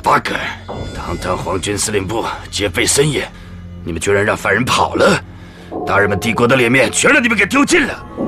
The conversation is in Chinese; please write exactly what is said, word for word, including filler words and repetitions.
八个，堂堂皇军司令部，劫匪森严，你们居然让犯人跑了！大人们帝国的脸面全让你们给丢尽了！